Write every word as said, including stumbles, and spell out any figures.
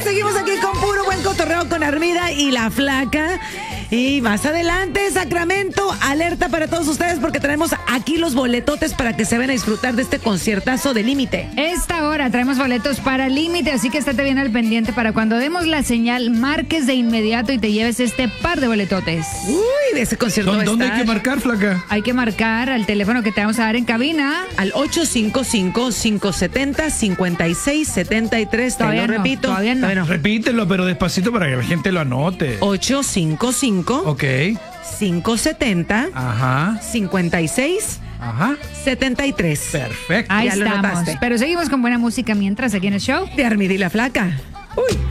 seguimos aquí con puro buen cotorreo con Armida y la Flaca. Y más adelante, Sacramento, alerta para todos ustedes porque tenemos aquí los boletotes para que se vayan a disfrutar de este conciertazo de Límite. Esta hora traemos boletos para Límite, así que estate bien al pendiente para cuando demos la señal, marques de inmediato y te lleves este par de boletotes. Uy, de ese concierto va a ¿Dónde hay estar. que marcar, Flaca? Hay que marcar al teléfono que te vamos a dar en cabina. Al ocho cinco cinco, cinco siete cero, cinco seis siete tres. Te Todavía lo no, repito. todavía no. Bueno, Repítelo, pero despacito para que la gente lo anote. ocho cinco cinco, Ok. cinco siete cero, Ajá. cinco seis Ajá. siete tres. Perfecto. Ahí Ya lo estamos. notaste. Pero seguimos con buena música mientras aquí en el show. De Armida y la Flaca. Uy.